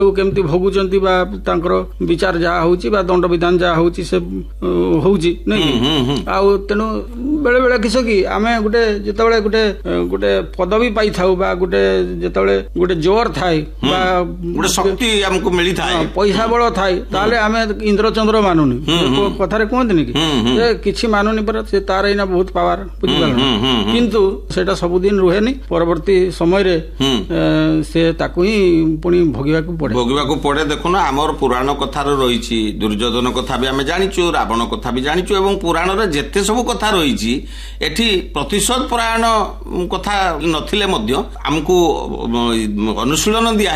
केमती भोगुचंती बा तांकर विचार जहा होउची बा दंड विधान जहा होउची से होउची नहीं आउ तेनु बेले बेले किस कि आमे गुटे जेतबेले गुटे गुटे पदवी पाई थाउ बा गुटे जेतबेले गुटे जोर थाए बा गुटे शक्ति हमको मिली थाए पैसा बळ थाए ताले आमे इंद्रचंद्र मानुनी कथारे कहंतनी कि जे किछि मानुनी पर से तार इना बहुत पावर बुझि पाल किंतु सेटा सब दिन रुहेनी परवर्ती समय रे से ताकू ही पुनी भोगिबा को पड़े देखो ना आमर पुराण कथा रही दुर्योधन कथा भी आम जाचु रावण कथा भी जाचु एवं पुराण रे जेते सब कथा रही एठी प्रतिशोध परायण कथा नथिले मध्य हमको अनुशीलन दिया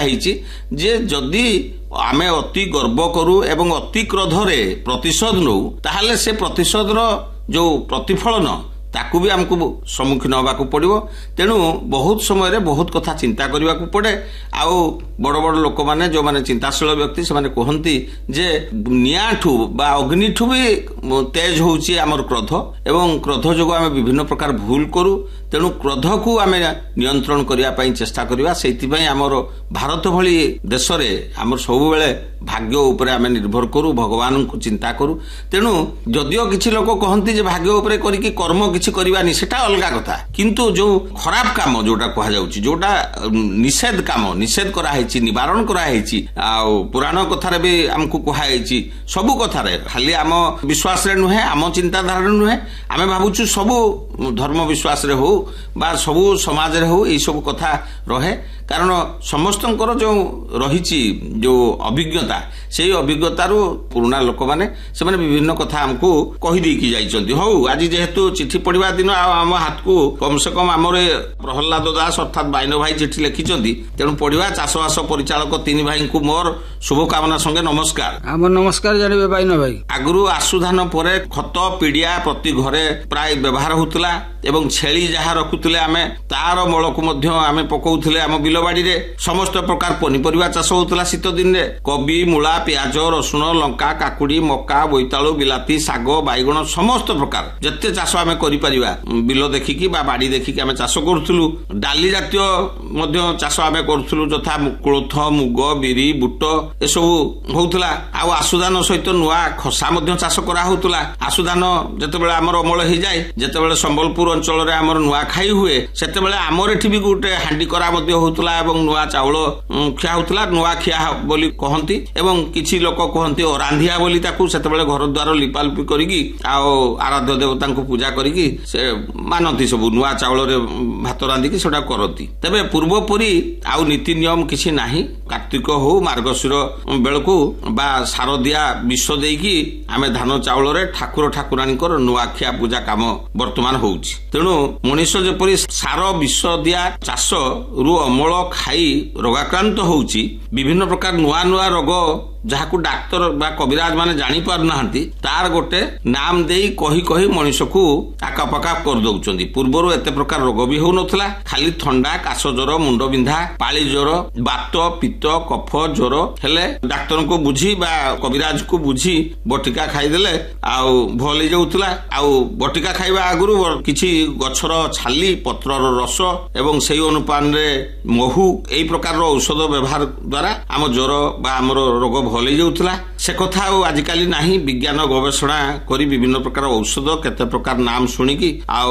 जे जदि आमे अति गर्व करू एवं अति क्रोधरे प्रतिशोध नौ ताहले से प्रतिशोध रो जो प्रतिफलन ताकू भी हमको सम्मुखीन होगाक पड़ो तेणु बहुत समय बहुत कथा चिंता करने को पड़े आउ बड़ बड़ लोक मैंने जो मैंने चिंताशील व्यक्ति से कहती जे निआठू बा अग्निठू भी तेज होउची आमर क्रोध एवं क्रोध जो आम विभिन्न प्रकार भूल करू तेणु क्रोध को आम नियंत्रण करने चेष्टा करवा से आमर भारत भली देश में आमर सब बेले भाग्य उपर आम निर्भर करू भगवान को चिंता करू तेणु जदियो किसी लोक कहती भाग्य उपर करके कर्म किसी करवानी सेटा अलगा कथा किंतु जो खराब काम जोटा कह जाउची जोटा निषेध काम निषेध कराई निवारण कराई पुराण कथार भी आमको कहुई सबू कथार खाली आम विश्वास नुहे आम चिंताधारा नुहे आम भावुचु सबू धर्म विश्वास हो बा सबू समाज रे हो ये सब कथा रहे कारण समस्त जो रही जो अभिज्ञता से अभिज्ञतार पुराना लोक मैंने से विभिन्न कथा आमको कहीदेकी जाइछन्ति हौ आज जेहेतु चिठी पढ़ा दिन आम हाथ को कम से कम आम प्रहलाद दास अर्थात बाइन भाई चिठी लिखिं तेणु पढ़ा चाषबास परिचालक तीन भाई को मोर शुभकामना संगे नमस्कार आम नमस्कार जानवे बाइन भाई आगु आसुधान पर खत पिड़िया प्रति घरे प्राय व्यवहार होता एवं छेली जहाँ रखुले आम तार मल को आम पकाउले आम बिलबाड़ी रे समस्त प्रकार पनीपरिया चाष होता शीत दिन में कबी मूला प्याज रसुण लंका काकुड़ी मका बोईतालु बिलाती साग बैगण समस्त प्रकार जिते चाष आम कर बिल देखिकी बाड़ी देखिकी आम चाष करूँ डाली जातीय चाष आम करूँ यथा कोलथ मुग बिरी बुट एसबू होता आसुधान सहित नुआ खसा चाष कराला आसुधान जिते आमर अमल हो जाए जिते संबलपुर अंचल आमर नुआ खाई हुए से आमर एठी भी गोटे हांडी करा होता नुआ चाउल खिया होता नुआ खिया बोली कहती एवं किसी लोक कहती रांधिया बोली से घर द्वार लिपालिपि करिकी आराध्य देवता को पूजा करिकी से मानती सब नुआ चाउल रे भात रांधिकी सेटा करती तेबे पूर्वपरी आउ नीति नियम किसी नाही कार्तिक हो मार्गशीर बेलकू बा शारदिया विष देकी आमे धान चाउल रे ठाकुर ठाकुरानी नुआखिया पूजा काम वर्तमान होउछि तेणु मनुष्य जेपरी सार विष दिया चाष रु अमल खाई रोगाक्रांत होउछि विभिन्न प्रकार नुआ नुआ रोग जहां डाक्तर बा कविराज माने जानी पार नाहंती तार गोटे नाम देई कही कही मनुष्य को आकापाका कर दउचंदी पूर्वरो एते प्रकार रोग भी हो नथला खाली ठंडा काश ज्वर मुंड बिंधा पाली ज्वर बात पित्त कफ ज्वर हेले डाक्तर को बुझी बा कविराज को बुझी बटिका खाई देले आउ भल जाउतला आउ बटिका खाइबा आगुरु किछि गछर छाली पत्रर रस एवं सेही अनुपान रे महू एई प्रकार औषध व्यवहार द्वारा आम ज्वर बा हमर रोग भल जाउतला से कथा आजिकाली नाही विज्ञान गवेषणा करी विभिन्न प्रकार औषध केते प्रकार नाम सुनिकी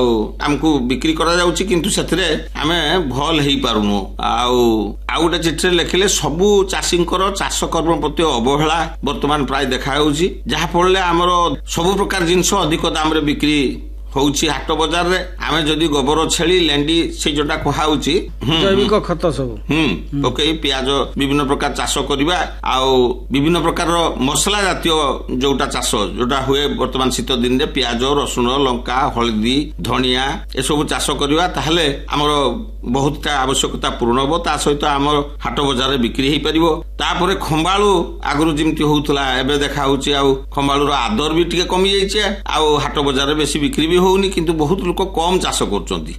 आमको बिक्री करा जाउची किंतु सेथरे आमे भल हेई पारुनु गोटे चिठी लिखिले सबू चाषींकर चाष कर्म प्रति अवहेला वर्तमान प्राय देखा होउची जहा फळे हमर सबू प्रकार जिंस अधिक दाम रे बिक्री होउची हाट बाजार रे आमे जदी गोबर छेली लेंडी से जोटा कहाउची जैविक खत सब ओके प्याज विभिन्न प्रकार चाष करबा विभिन्न प्रकार मसला जातीय जोटा चाष जोटा हुए वर्तमान शीत दिन रे प्याज रसुण लंका हळदी धनिया ए सब चाष करबा ताहले हमर बहुत आवश्यकता पूर्ण हो ता सहित हमर हाट बाजार रे बिक्री हेई परिबो तापरे खंबाळू आगरु जिमती होउतला एबे देखा होउची खंबाळूर आदर भी टिके कमी जाइछे हाट बाजार रे बेसी बिक्री भी होउनी किंतु बहुत लोक कम चाष करचंती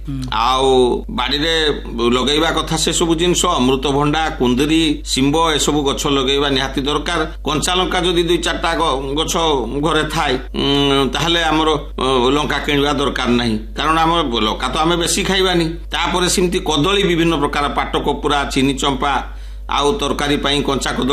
बाड़ी रे लगेइबा कथा से सब जिंस अमृत भंडा कुंदरी सिंब ए सब गछ लगेइबा निहाती दरकार कंचा लंका जदी दुई चारटा गछ घरे थाए ताहले हमर लंका किणवा दरकार नाही कारण हमर लंका तो आमे बेसी खाइबानी तापरे सिमती कदली विभिन्न प्रकार पाटकपुरा चीनी चंपा तरकारी कंचा कदली